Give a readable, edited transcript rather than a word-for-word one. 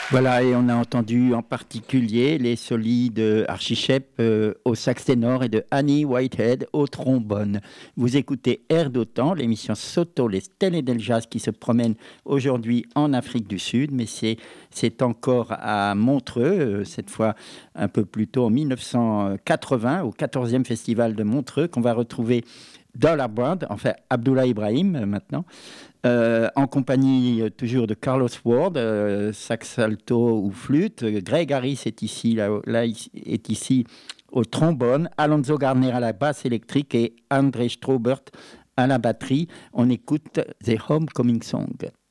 Voilà, et on a entendu en particulier les solides Archichep au sax ténor et de Annie Whitehead au trombone. Vous écoutez Air d'Otan, l'émission Soto, les stèles del jazz qui se promène aujourd'hui en Afrique du Sud, mais c'est encore à Montreux, cette fois un peu plus tôt en 1980, au 14e festival de Montreux, qu'on va retrouver dans la bande, enfin Abdoulaye Ibrahim maintenant, en compagnie toujours de Carlos Ward, sax alto ou flûte. Greg Harris est ici, est ici au trombone. Alonso Garner à la basse électrique et André Straubert à la batterie. On écoute The Homecoming Song.